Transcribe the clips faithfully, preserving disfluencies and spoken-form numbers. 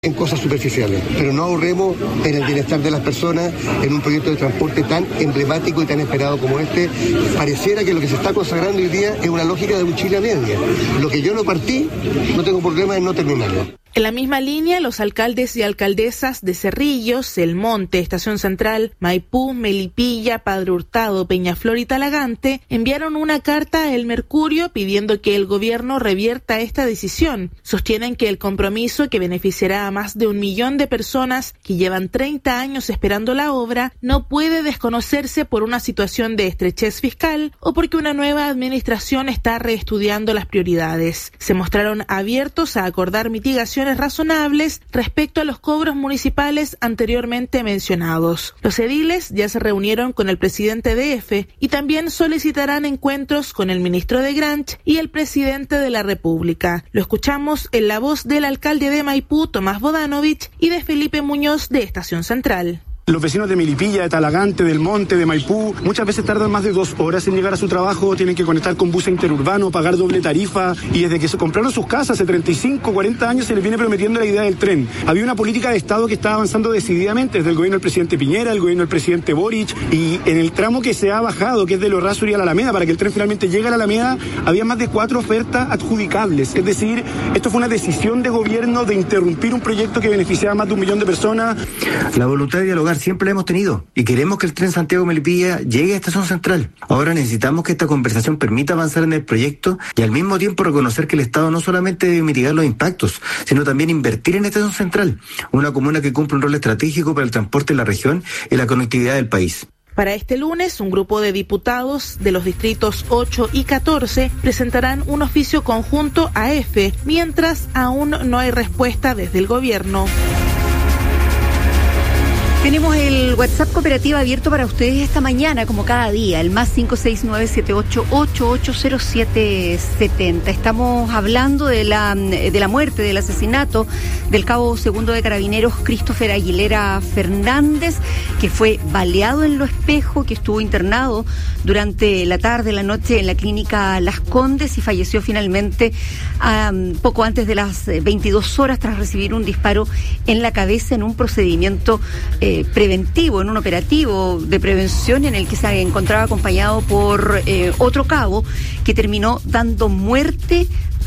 en cosas superficiales, pero no ahorremos en el bienestar de las personas en un proyecto de transporte tan emblemático y tan esperado como este. Pareciera que lo que se está consagrando hoy día es una lógica de un Chile a media. Lo que yo no partí, no tengo problema en no terminarlo. En la misma línea, los alcaldes y alcaldesas de Cerrillos, El Monte, Estación Central, Maipú, Melipilla, Padre Hurtado, Peñaflor y Talagante enviaron una carta a El Mercurio pidiendo que el gobierno revierta esta decisión. Sostienen que el compromiso, que beneficiará a más de un millón de personas que llevan treinta años esperando la obra, no puede desconocerse por una situación de estrechez fiscal o porque una nueva administración está reestudiando las prioridades. Se mostraron abiertos a acordar mitigaciones razonables respecto a los cobros municipales anteriormente mencionados. Los ediles ya se reunieron con el presidente de E F E y también solicitarán encuentros con el ministro de Granch y el presidente de la República. Lo escuchamos en la voz del alcalde de Maipú, Tomás Bodanovich, y de Felipe Muñoz, de Estación Central. Los vecinos de Melipilla, de Talagante, del Monte, de Maipú, muchas veces tardan más de dos horas en llegar a su trabajo, tienen que conectar con bus interurbano, pagar doble tarifa, y desde que se compraron sus casas hace treinta y cinco, cuarenta años se les viene prometiendo la idea del tren. Había una política de Estado que estaba avanzando decididamente desde el gobierno del presidente Piñera, el gobierno del presidente Boric, y en el tramo que se ha bajado, que es de Los Errázuriz a la Alameda, para que el tren finalmente llegue a la Alameda, había más de cuatro ofertas adjudicables. Es decir, esto fue una decisión de gobierno de interrumpir un proyecto que beneficiaba a más de un millón de personas. La voluntad de dialogar siempre la hemos tenido y queremos que el tren Santiago-Melipilla llegue a Estación Central. Ahora necesitamos que esta conversación permita avanzar en el proyecto y al mismo tiempo reconocer que el Estado no solamente debe mitigar los impactos, sino también invertir en Estación Central, una comuna que cumple un rol estratégico para el transporte en la región y la conectividad del país. Para este lunes, un grupo de diputados de los distritos ocho y catorce presentarán un oficio conjunto a E F E, mientras aún no hay respuesta desde el gobierno. Tenemos el WhatsApp Cooperativa abierto para ustedes esta mañana, como cada día, el más cinco seis nueve siete ocho ocho ocho cero siete siete cero. Estamos hablando de la, de la muerte, del asesinato del cabo segundo de Carabineros, Christopher Aguilera Fernández, que fue baleado en Lo Espejo, que estuvo internado durante la tarde, la noche en la clínica Las Condes y falleció finalmente um, poco antes de las veintidós horas tras recibir un disparo en la cabeza en un procedimiento eh, preventivo, en un operativo de prevención en el que se encontraba acompañado por eh, otro cabo que terminó dando muerte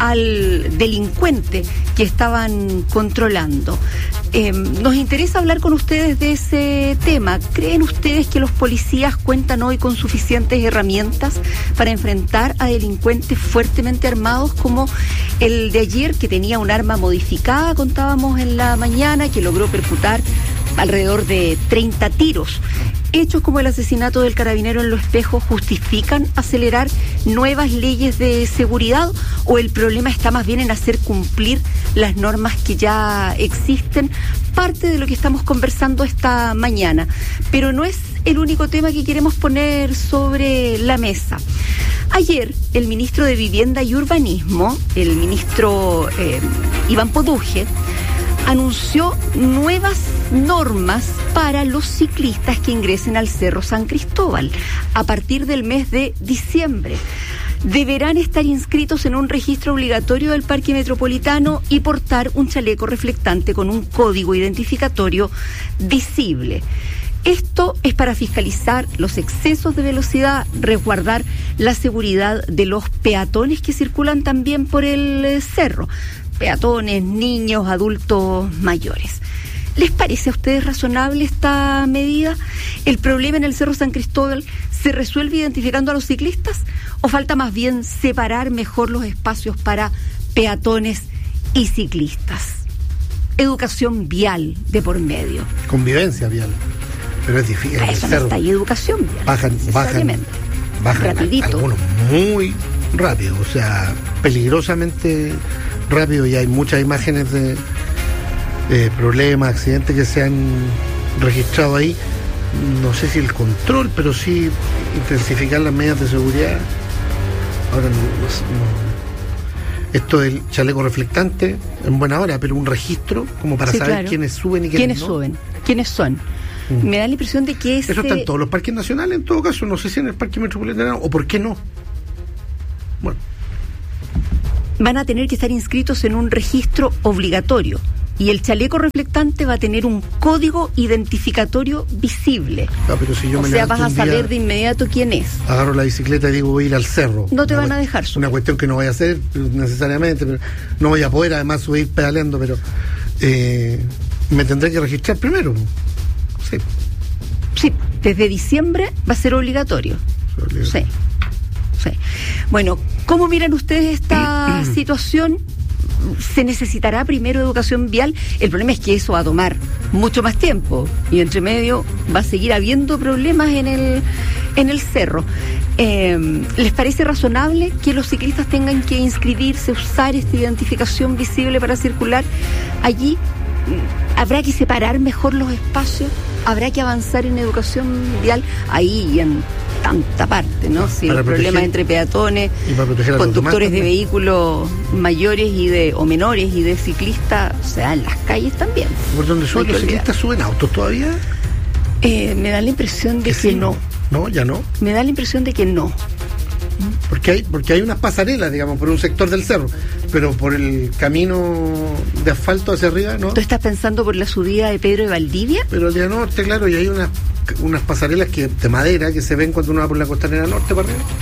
al delincuente que estaban controlando. Eh, nos interesa hablar con ustedes de ese tema. ¿Creen ustedes que los policías cuentan hoy con suficientes herramientas para enfrentar a delincuentes fuertemente armados como el de ayer, que tenía un arma modificada, contábamos en la mañana, que logró percutar alrededor de treinta tiros? Hechos como el asesinato del carabinero en Lo Espejo justifican acelerar nuevas leyes de seguridad, o el problema está más bien en hacer cumplir las normas que ya existen? Parte de lo que estamos conversando esta mañana, pero no es el único tema que queremos poner sobre la mesa. Ayer, el ministro de Vivienda y Urbanismo, el ministro eh, Iván Poduje, anunció nuevas normas para los ciclistas que ingresen al Cerro San Cristóbal a partir del mes de diciembre. Deberán estar inscritos en un registro obligatorio del Parque Metropolitano y portar un chaleco reflectante con un código identificatorio visible. Esto es para fiscalizar los excesos de velocidad, resguardar la seguridad de los peatones que circulan también por el cerro. Peatones, niños, adultos mayores. ¿Les parece a ustedes razonable esta medida? ¿El problema en el Cerro San Cristóbal se resuelve identificando a los ciclistas o falta más bien separar mejor los espacios para peatones y ciclistas? Educación vial de por medio. Convivencia vial. Pero es difícil. Para eso no está ahí educación vial. Bajan, bajan, bajan rapidito. Algunos muy rápido, o sea, peligrosamente rápido, y hay muchas imágenes de eh, problemas, accidentes que se han registrado ahí. No sé si el control, pero sí intensificar las medidas de seguridad. Ahora no, no, no. Esto del chaleco reflectante en buena hora, pero un registro como para sí, saber claro. quiénes suben y quiénes, ¿Quiénes no. suben? ¿Quiénes son? Mm. Me da la impresión de que ese... Eso está en todos los parques nacionales, en todo caso, no sé si en el Parque Metropolitano, o por qué no. Bueno. Van a tener que estar inscritos en un registro obligatorio y el chaleco reflectante va a tener un código identificatorio visible. Ah, pero si yo o me sea, vas a saber día, de inmediato quién es. Agarro la bicicleta y digo voy a ir al cerro. No te una van a dejar subir. Una cuestión que no voy a hacer necesariamente, pero no voy a poder además subir pedaleando, pero eh, me tendré que registrar primero. Sí. Sí, desde diciembre va a ser obligatorio. Sí. Sí. Bueno, ¿cómo miran ustedes esta situación? ¿Se necesitará primero educación vial? El problema es que eso va a tomar mucho más tiempo y entre medio va a seguir habiendo problemas en el, en el cerro. Eh, ¿Les parece razonable que los ciclistas tengan que inscribirse, usar esta identificación visible para circular allí? ¿Habrá que separar mejor los espacios? ¿Habrá que avanzar en educación vial ahí y en tanta parte, ¿no? Si los problemas entre peatones, conductores de vehículos mayores y de o menores y de ciclistas, o sea, en las calles también. ¿Por dónde suben los ciclistas? ¿Suben autos todavía? Eh, me da la impresión de que, que sí, no. No, ya no. Me da la impresión de que no. Porque hay, porque hay unas pasarelas, digamos, por un sector del cerro, pero por el camino de asfalto hacia arriba, ¿no? ¿Tú estás pensando por la subida de Pedro de Valdivia? Pero al día norte, claro, y hay unas, unas pasarelas que de madera que se ven cuando uno va por la costanera norte para arriba.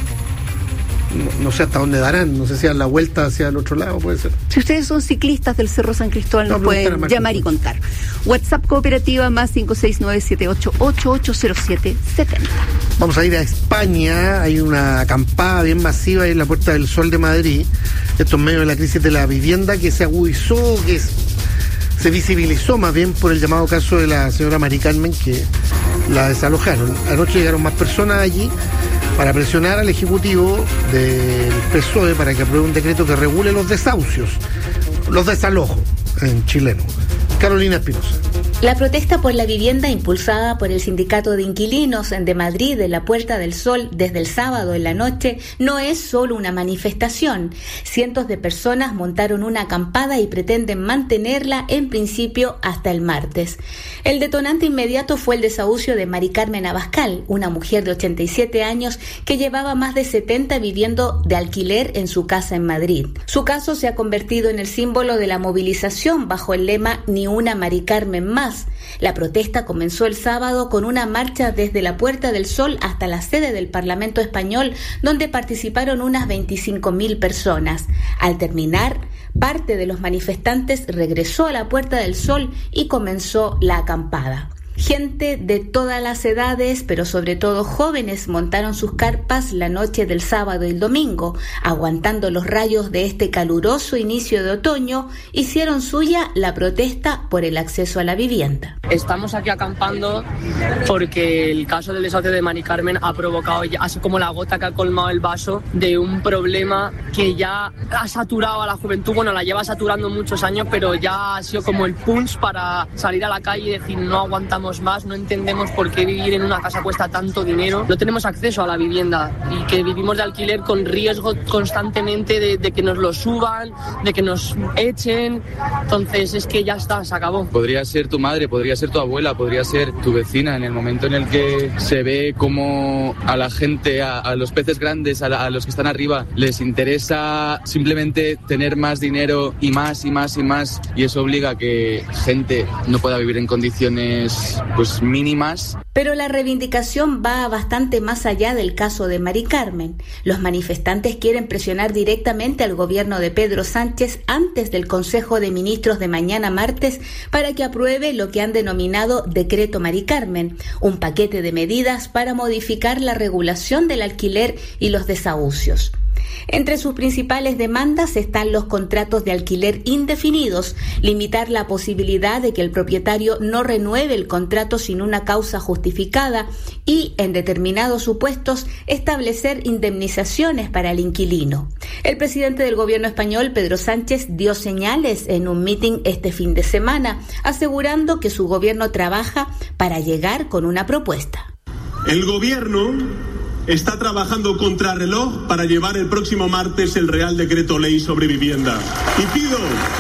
No, no sé hasta dónde darán, no sé si a la vuelta hacia el otro lado puede ser. Si ustedes son ciclistas del Cerro San Cristóbal, nos no, pueden llamar y contar. WhatsApp cooperativa más cinco seis nueve siete ocho ocho ocho cero siete siete cero. Vamos a ir a España, hay una acampada bien masiva en la Puerta del Sol de Madrid, esto en medio de la crisis de la vivienda que se agudizó, que es, se visibilizó más bien por el llamado caso de la señora Mari Carmen, que la desalojaron. Anoche llegaron más personas allí para presionar al Ejecutivo del P S O E para que apruebe un decreto que regule los desahucios, los desalojos en chileno. Carolina Espinosa. La protesta por la vivienda impulsada por el Sindicato de Inquilinos de Madrid de la Puerta del Sol desde el sábado en la noche no es solo una manifestación. Cientos de personas montaron una acampada y pretenden mantenerla en principio hasta el martes. El detonante inmediato fue el desahucio de Mari Carmen Abascal, una mujer de ochenta y siete años que llevaba más de setenta viviendo de alquiler en su casa en Madrid. Su caso se ha convertido en el símbolo de la movilización bajo el lema Ni una Mari Carmen más. La protesta comenzó el sábado con una marcha desde la Puerta del Sol hasta la sede del Parlamento español, donde participaron unas veinticinco mil personas. Al terminar, parte de los manifestantes regresó a la Puerta del Sol y comenzó la acampada. Gente de todas las edades, pero sobre todo jóvenes, montaron sus carpas la noche del sábado y el domingo, aguantando los rayos de este caluroso inicio de otoño, hicieron suya la protesta por el acceso a la vivienda. Estamos aquí acampando porque el caso del desahucio de Mari Carmen ha provocado, así como la gota que ha colmado el vaso, de un problema que ya ha saturado a la juventud. Bueno, la lleva saturando muchos años, pero ya ha sido como el punch para salir a la calle y decir no aguantamos más, no entendemos por qué vivir en una casa cuesta tanto dinero, no tenemos acceso a la vivienda y que vivimos de alquiler con riesgo constantemente de, de que nos lo suban, de que nos echen. Entonces es que ya está, se acabó. Podría ser tu madre, podría ser tu abuela, podría ser tu vecina. En el momento en el que se ve como a la gente, a, a los peces grandes, a, la, a los que están arriba, les interesa simplemente tener más dinero y más y más y más, y eso obliga a que gente no pueda vivir en condiciones pues mínimas. Pero la reivindicación va bastante más allá del caso de Mari Carmen. Los manifestantes quieren presionar directamente al gobierno de Pedro Sánchez antes del Consejo de Ministros de mañana martes para que apruebe lo que han denominado Decreto Mari Carmen, un paquete de medidas para modificar la regulación del alquiler y los desahucios. Entre sus principales demandas están los contratos de alquiler indefinidos, limitar la posibilidad de que el propietario no renueve el contrato sin una causa justificada y, en determinados supuestos, establecer indemnizaciones para el inquilino. El presidente del gobierno español, Pedro Sánchez, dio señales en un mitin este fin de semana, asegurando que su gobierno trabaja para llegar con una propuesta. El gobierno está trabajando contrarreloj para llevar el próximo martes el Real Decreto Ley sobre vivienda. Y pido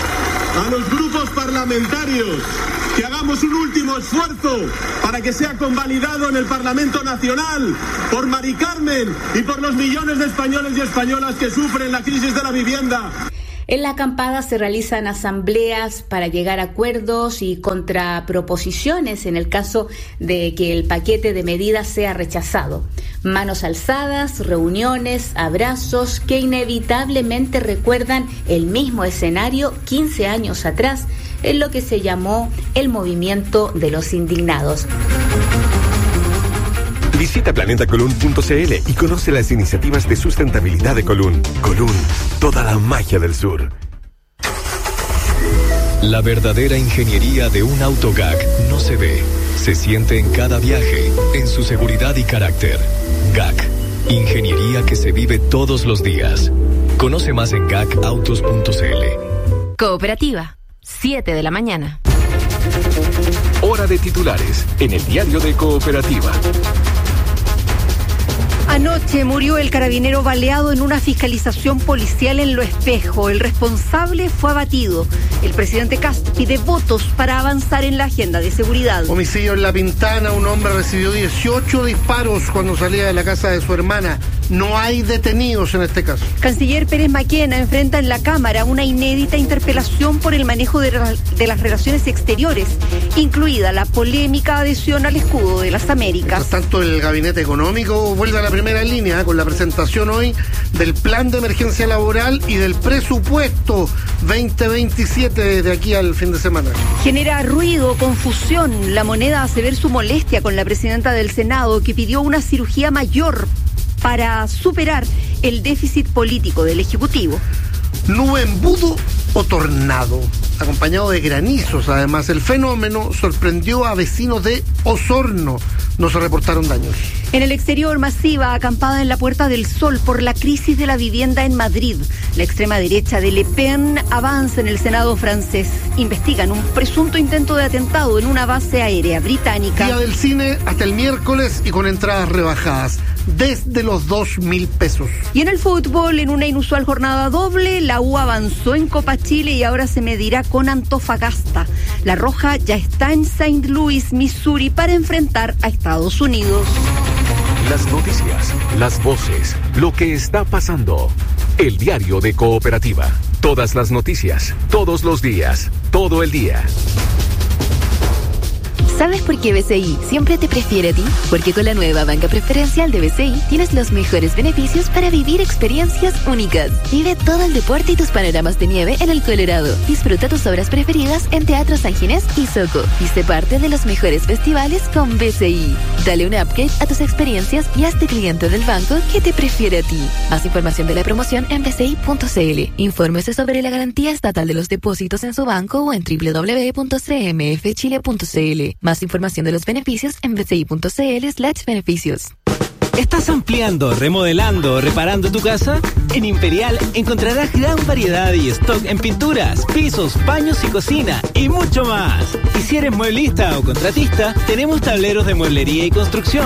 a los grupos parlamentarios que hagamos un último esfuerzo para que sea convalidado en el Parlamento Nacional por Mari Carmen y por los millones de españoles y españolas que sufren la crisis de la vivienda. En la acampada se realizan asambleas para llegar a acuerdos y contraproposiciones en el caso de que el paquete de medidas sea rechazado. Manos alzadas, reuniones, abrazos que inevitablemente recuerdan el mismo escenario quince años atrás, en lo que se llamó el movimiento de los indignados. Visita planeta colún punto c l y conoce las iniciativas de sustentabilidad de Colún. Colún, toda la magia del sur. La verdadera ingeniería de un auto G A C no se ve, se siente en cada viaje, en su seguridad y carácter. G A C, ingeniería que se vive todos los días. Conoce más en gac autos punto c l. Cooperativa, siete de la mañana. Hora de titulares en el diario de Cooperativa. Anoche murió el carabinero baleado en una fiscalización policial en Lo Espejo. El responsable fue abatido. El presidente Kast pide votos para avanzar en la agenda de seguridad. Homicidio en La Pintana. Un hombre recibió dieciocho disparos cuando salía de la casa de su hermana. No hay detenidos en este caso. Canciller Pérez Maquena enfrenta en la Cámara una inédita interpelación por el manejo de, la, de las relaciones exteriores, incluida la polémica adhesión al escudo de las Américas. Mientras tanto, el Gabinete Económico vuelve a la primera línea con la presentación hoy del plan de emergencia laboral y del presupuesto veinte veintisiete de aquí al fin de semana. Genera ruido, confusión. La Moneda hace ver su molestia con la presidenta del Senado, que pidió una cirugía mayor para superar el déficit político del Ejecutivo. Nube embudo o tornado, acompañado de granizos. Además, el fenómeno sorprendió a vecinos de Osorno. No se reportaron daños. En el exterior, masiva acampada en la Puerta del Sol por la crisis de la vivienda en Madrid. La extrema derecha de Le Pen avanza en el Senado francés. Investigan un presunto intento de atentado en una base aérea británica. Día del cine hasta el miércoles y con entradas rebajadas desde los dos mil pesos. Y en el fútbol, en una inusual jornada doble, la U avanzó en Copa Chile y ahora se medirá con Antofagasta. La Roja ya está en Saint Louis, Missouri, para enfrentar a Estados Unidos. Las noticias, las voces, lo que está pasando. El diario de Cooperativa. Todas las noticias, todos los días, todo el día. ¿Sabes por qué B C I siempre te prefiere a ti? Porque con la nueva banca preferencial de B C I tienes los mejores beneficios para vivir experiencias únicas. Vive todo el deporte y tus panoramas de nieve en el Colorado. Disfruta tus obras preferidas en Teatro San Ginés y Soco. Y sé parte de los mejores festivales con B C I. Dale un upgrade a tus experiencias y hazte cliente del banco que te prefiere a ti. Más información de la promoción en b c i punto c l. Infórmese sobre la garantía estatal de los depósitos en su banco o en w w w punto c m f chile punto c l. Más información de los beneficios en b c i punto c l slash beneficios. ¿Estás ampliando, remodelando o reparando tu casa? En Imperial encontrarás gran variedad y stock en pinturas, pisos, baños y cocina y mucho más. Y si eres mueblista o contratista, tenemos tableros de mueblería y construcción.